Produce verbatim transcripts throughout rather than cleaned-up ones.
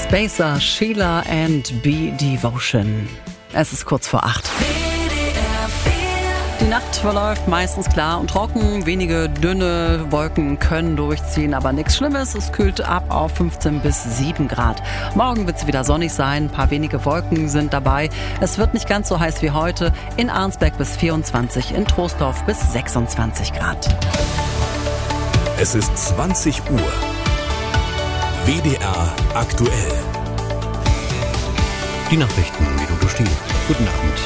Spacer, Sheila and Be Devotion. Es ist kurz vor acht. Die Nacht verläuft meistens klar und trocken. Wenige dünne Wolken können durchziehen, aber nichts Schlimmes. Es kühlt ab auf fünfzehn bis sieben Grad. Morgen wird es wieder sonnig sein. Ein paar wenige Wolken sind dabei. Es wird nicht ganz so heiß wie heute. In Arnsberg bis vierundzwanzig, in Troisdorf bis sechsundzwanzig Grad. Es ist zwanzig Uhr. W D R aktuell. Die Nachrichten mit Udo Stiel. Guten Abend.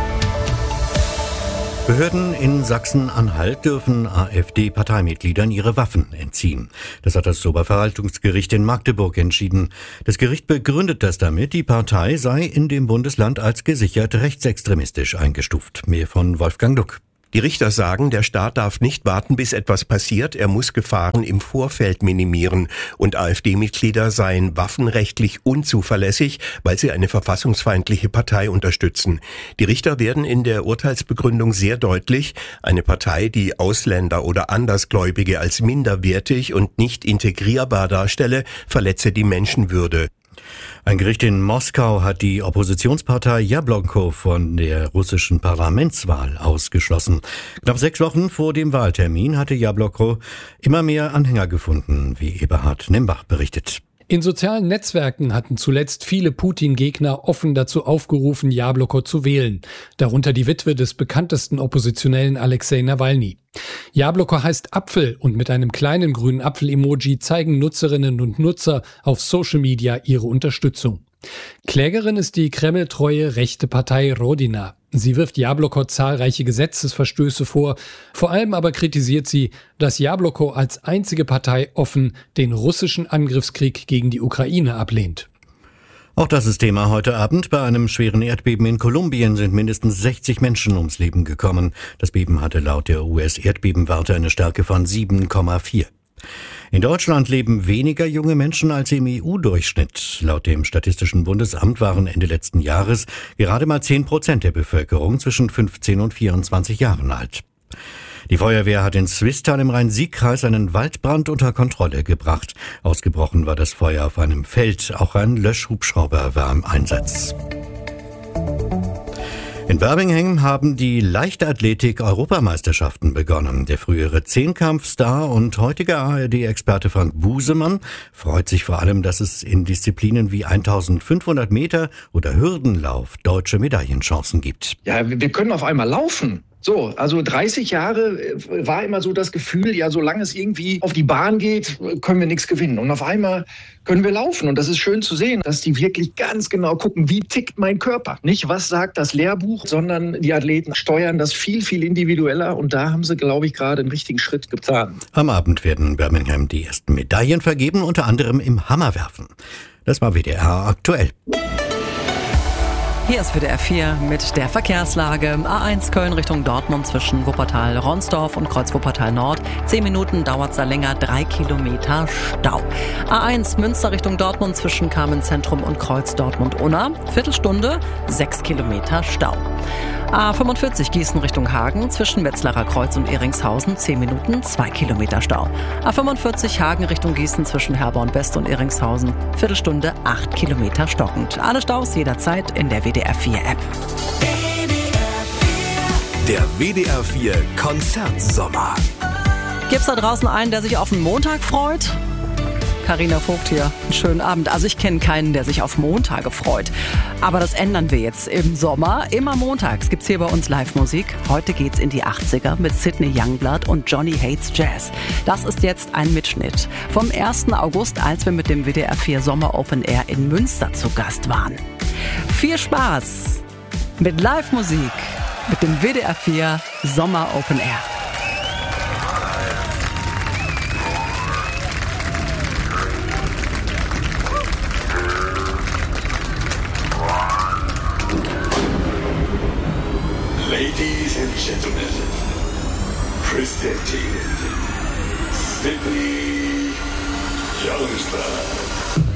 Behörden in Sachsen-Anhalt dürfen AfD-Parteimitgliedern ihre Waffen entziehen. Das hat das Oberverwaltungsgericht in Magdeburg entschieden. Das Gericht begründet das damit, die Partei sei in dem Bundesland als gesichert rechtsextremistisch eingestuft. Mehr von Wolfgang Duck. Die Richter sagen, der Staat darf nicht warten, bis etwas passiert. Er muss Gefahren im Vorfeld minimieren. Und AfD-Mitglieder seien waffenrechtlich unzuverlässig, weil sie eine verfassungsfeindliche Partei unterstützen. Die Richter werden in der Urteilsbegründung sehr deutlich: Eine Partei, die Ausländer oder Andersgläubige als minderwertig und nicht integrierbar darstelle, verletze die Menschenwürde. Ein Gericht in Moskau hat die Oppositionspartei Jabloko von der russischen Parlamentswahl ausgeschlossen. Knapp sechs Wochen vor dem Wahltermin hatte Jabloko immer mehr Anhänger gefunden, wie Eberhard Nembach berichtet. In sozialen Netzwerken hatten zuletzt viele Putin-Gegner offen dazu aufgerufen, Jabloko zu wählen. Darunter die Witwe des bekanntesten Oppositionellen Alexei Nawalny. Jabloko heißt Apfel und mit einem kleinen grünen Apfel-Emoji zeigen Nutzerinnen und Nutzer auf Social Media ihre Unterstützung. Klägerin ist die kremltreue rechte Partei Rodina. Sie wirft Jabloko zahlreiche Gesetzesverstöße vor. Vor allem aber kritisiert sie, dass Jabloko als einzige Partei offen den russischen Angriffskrieg gegen die Ukraine ablehnt. Auch das ist Thema heute Abend. Bei einem schweren Erdbeben in Kolumbien sind mindestens sechzig Menschen ums Leben gekommen. Das Beben hatte laut der U S-Erdbebenwarte eine Stärke von sieben Komma vier. In Deutschland leben weniger junge Menschen als im E U-Durchschnitt. Laut dem Statistischen Bundesamt waren Ende letzten Jahres gerade mal zehn Prozent der Bevölkerung zwischen fünfzehn und vierundzwanzig Jahren alt. Die Feuerwehr hat in Swisttal im Rhein-Sieg-Kreis einen Waldbrand unter Kontrolle gebracht. Ausgebrochen war das Feuer auf einem Feld. Auch ein Löschhubschrauber war im Einsatz. In Birmingham haben die Leichtathletik-Europameisterschaften begonnen. Der frühere Zehnkampfstar und heutige A R D-Experte Frank Busemann freut sich vor allem, dass es in Disziplinen wie eintausendfünfhundert Meter oder Hürdenlauf deutsche Medaillenchancen gibt. Ja, wir können auf einmal laufen. So, also dreißig Jahre war immer so das Gefühl, ja, solange es irgendwie auf die Bahn geht, können wir nichts gewinnen. Und auf einmal können wir laufen. Und das ist schön zu sehen, dass die wirklich ganz genau gucken, wie tickt mein Körper. Nicht, was sagt das Lehrbuch, sondern die Athleten steuern das viel, viel individueller. Und da haben sie, glaube ich, gerade einen richtigen Schritt getan. Am Abend werden in Birmingham die ersten Medaillen vergeben, unter anderem im Hammerwerfen. Das war W D R aktuell. Hier ist W D R vier mit der Verkehrslage. A eins Köln Richtung Dortmund zwischen Wuppertal-Ronsdorf und Kreuz-Wuppertal Nord. Zehn Minuten dauert es da länger, drei Kilometer Stau. A eins Münster Richtung Dortmund zwischen Carmen-Zentrum und Kreuz Dortmund-Unna. Viertelstunde, sechs Kilometer Stau. A fünfundvierzig Gießen Richtung Hagen zwischen Wetzlarer Kreuz und Ehringshausen. zehn Minuten, zwei Kilometer Stau. A fünfundvierzig Hagen Richtung Gießen zwischen Herborn West und Ehringshausen. Viertelstunde, acht Kilometer stockend. Alle Staus jederzeit in der W D R vier App. Der W D R vier Konzertsommer. Gibt's da draußen einen, der sich auf den Montag freut? Carina Vogt hier. Einen schönen Abend. Also ich kenne keinen, der sich auf Montage freut. Aber das ändern wir jetzt im Sommer. Immer montags gibt's hier bei uns Live-Musik. Heute geht's in die achtziger mit Sidney Youngblood und Johnny Hates Jazz. Das ist jetzt ein Mitschnitt vom ersten August, als wir mit dem W D R vier Sommer Open Air in Münster zu Gast waren. Viel Spaß mit Live-Musik mit dem W D R vier Sommer Open Air. Ladies and gentlemen, presenting Sidney Youngblood.